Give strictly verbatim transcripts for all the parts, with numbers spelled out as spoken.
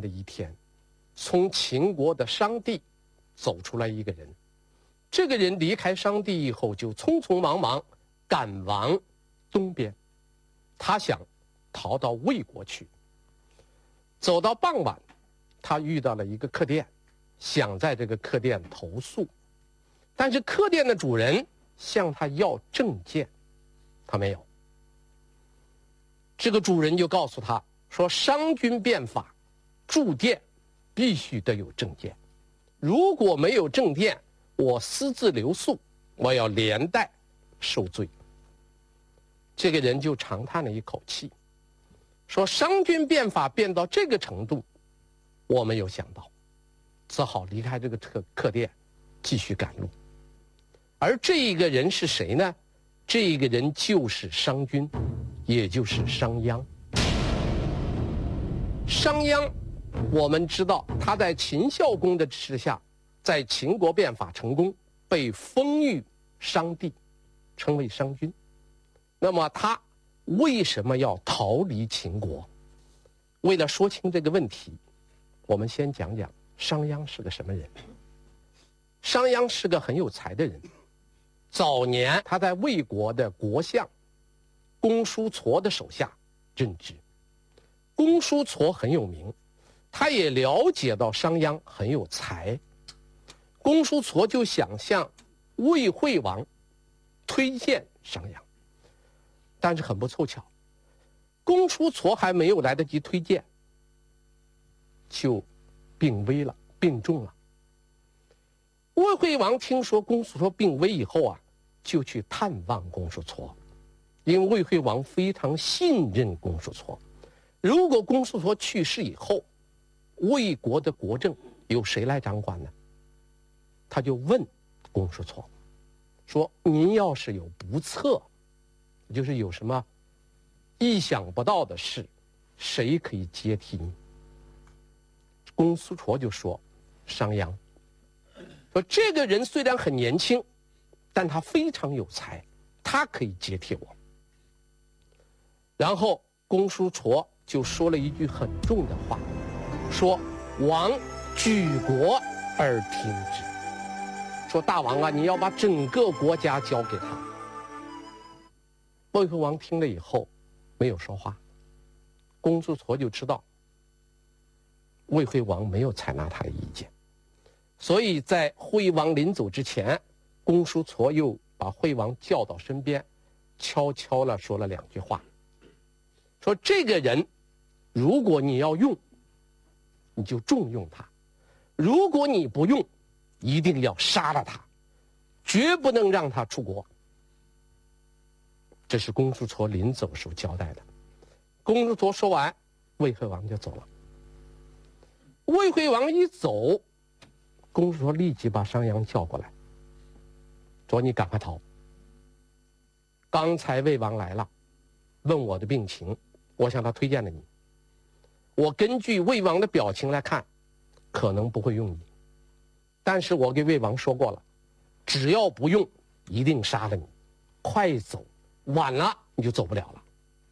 的一天，从秦国的商地走出来一个人。这个人离开商地以后，就匆匆忙忙赶往东边，他想逃到魏国去。走到傍晚，他遇到了一个客店，想在这个客店投宿，但是客店的主人向他要证件，他没有。这个主人就告诉他说，商君变法，住店必须得有证件，如果没有证件，我私自留宿，我要连带受罪。这个人就长叹了一口气，说商君变法变到这个程度，我没有想到，只好离开这个客客店，继续赶路。而这一个人是谁呢？这一个人就是商君，也就是商鞅。商鞅，我们知道他在秦孝公的支持下，在秦国变法成功，被封于商地，称为商君。那么他为什么要逃离秦国？为了说清这个问题，我们先讲讲商鞅是个什么人。商鞅是个很有才的人。早年他在魏国的国相公叔痤的手下任职。公叔痤很有名，他也了解到商鞅很有才。公叔痤就想向魏惠王推荐商鞅，但是很不凑巧，公叔痤还没有来得及推荐，就病危了，病重了。魏惠王听说公叔痤病危以后啊，就去探望公叔痤，因为魏惠王非常信任公叔痤。如果公叔痤去世以后，魏国的国政由谁来掌管呢？他就问公叔痤说，您要是有不测，就是有什么意想不到的事，谁可以接替你？公叔痤就说商鞅，说这个人虽然很年轻，但他非常有才，他可以接替我。然后公叔痤就说了一句很重的话，说王举国而听之，说大王啊，你要把整个国家交给他。魏惠王听了以后没有说话，公叔痤就知道魏惠王没有采纳他的意见，所以在惠王临走之前，公叔痤又把惠王叫到身边，悄悄地说了两句话，说这个人如果你要用，你就重用他，如果你不用，一定要杀了他，绝不能让他出国。这是公叔痤临走时候交代的。公叔痤说完，魏惠王就走了。魏惠王一走，公叔痤立即把商鞅叫过来，说你赶快逃，刚才魏王来了，问我的病情，我向他推荐了你，我根据魏王的表情来看，可能不会用你，但是我给魏王说过了，只要不用，一定杀了你，快走，晚了你就走不了了。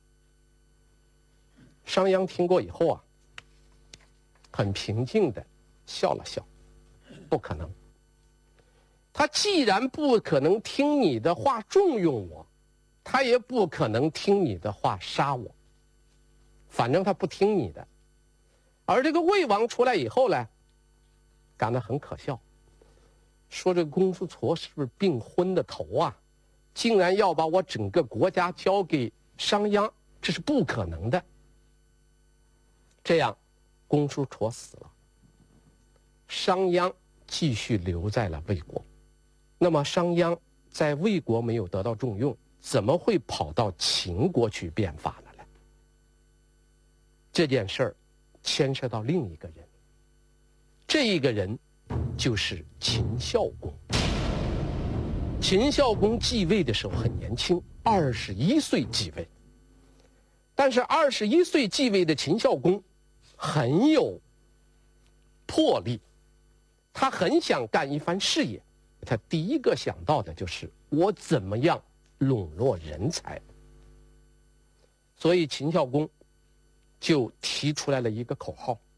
商鞅听过以后啊，很平静地笑了笑，不可能，他既然不可能听你的话重用我，他也不可能听你的话杀我，反正他不听你的。而这个魏王出来以后呢，感到很可笑，说这个公叔痤是不是病昏的头啊，竟然要把我整个国家交给商鞅，这是不可能的。这样公叔痤死了，商鞅继续留在了魏国。那么商鞅在魏国没有得到重用，怎么会跑到秦国去变法的呢？这件事儿牵涉到另一个人，这一个人就是秦孝公。秦孝公继位的时候很年轻，二十一岁继位。但是二十一岁继位的秦孝公很有魄力，他很想干一番事业。他第一个想到的就是我怎么样笼络人才。所以秦孝公就提出来了一个口号，